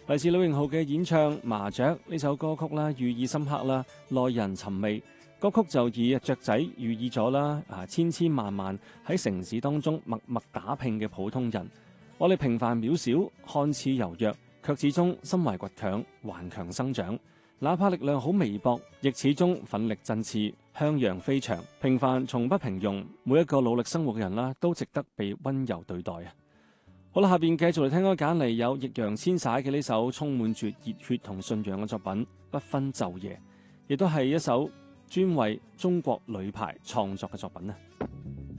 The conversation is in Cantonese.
嚟自呂永浩嘅演唱《麻雀》呢首歌曲啦，寓意深刻啦，耐人尋味。歌曲就以雀仔寓意咗啦，千千萬萬喺城市當中默默打拼嘅普通人。我哋平凡渺小，看似柔弱，卻始終心懷倔強，頑強生長。哪怕力量好微薄，亦始終奮力振翅，向陽飛翔。平凡從不平庸，每一個努力生活嘅人啦，都值得被溫柔對待啊！好啦，下邊繼續嚟聽歌揀嚟有易烊千璽嘅呢首充滿住熱血同信仰嘅作品《不分晝夜》，亦都係一首專為中國女排創作嘅作品啊！